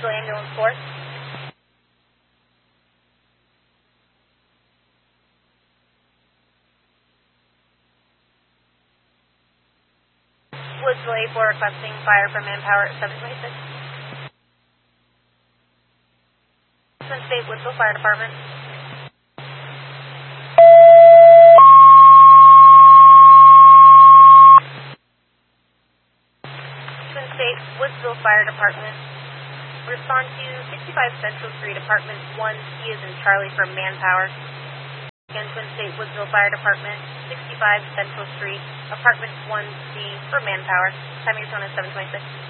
Woodsville Ambulance Force. Woodsville A4 requesting fire for manpower at 726. State Woodsville Fire Department. State Woodsville Fire Department. Respond to 65 Central Street, Apartment 1C as in Charlie for manpower. Again, Twin State Woodsville Fire Department, 65 Central Street, Apartment 1C for manpower. Time of your tone is 726.